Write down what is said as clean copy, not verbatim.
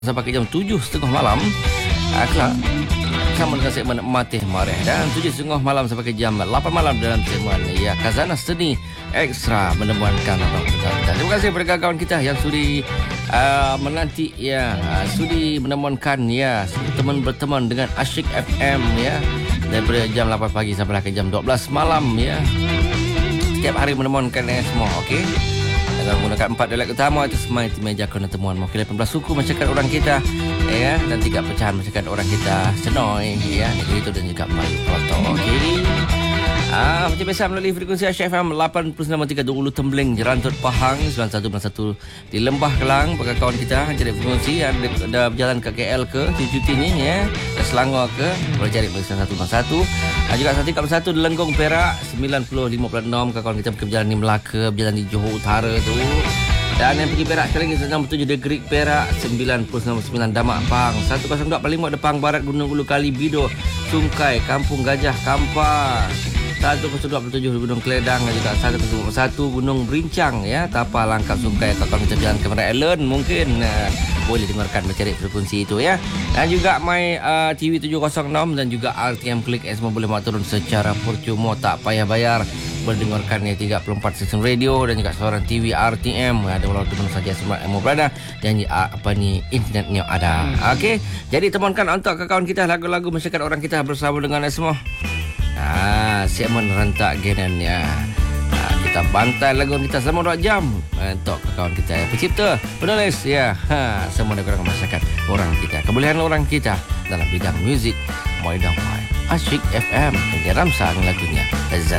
sampai ke jam 7.30 malam. Kelak sama dengan segmen Matih Mareh, dan 7.30 malam sampai ke jam 8 malam dalam segmen Khazanah Seni Ekstra menemukan orang kita. Terima kasih kepada kawan kita yang sudi menanti sudi menemukan berteman dengan Asyik FM daripada jam 8 pagi sampai ke jam 12 malam setiap hari menemukan semua. Okey, dengan menggunakan 4 dialek utama itu semai meja kena temuan mewakili 18 suku masyarakat orang kita dan 3 pecahan masyarakat orang kita Senoi negeri itu dan juga Melayu Kloto. Okey, macam biasa melalui frekuensi Asyik FM 89.3 Dulu Tembeling, Jerantut Pahang, 91.1 di Lembah Kelang. Bagi kawan kita jadi frekuensi yang dah berjalan ke KL ke cuti ni ke Selangor ke, boleh cari frekuensi 1.1. Juga 1.1 di Lenggong Perak, 90.56 kawan kita berjalan di Melaka, berjalan di Johor Utara tu. Dan yang pergi Perak sekali lagi 67 Degree Perak, 90.9 Damak Pang, 102.5 Depang Barat, Gunung Ulu Kali Bido, Sungkai, Kampung Gajah Kampar, 127 Gunung Keledang, dan juga 101 Gunung Berincang Tapal Langkap Sungkai. Kalau kita jalan ke Merah Island mungkin boleh dengarkan mencari frekuensi itu Dan juga My TV 706 dan juga RTM Klik semua boleh turun secara percuma, tak payah bayar. Boleh dengarkan 34 stesen radio dan juga siaran TV RTM ada walau di mana saja semua yang berada dan internetnya ada. Okey, jadi temankan untuk kawan kita lagu-lagu masyarakat orang kita bersama dengan semua. Segmen Rentak Genan kita bantai lagu kita selama 2 jam untuk kawan kita pencipta, penulis semua negara masyarakat orang kita, kebolehan orang kita dalam bidang muzik. Mai damai Asyik FM dengan Ramsan lagunya Zal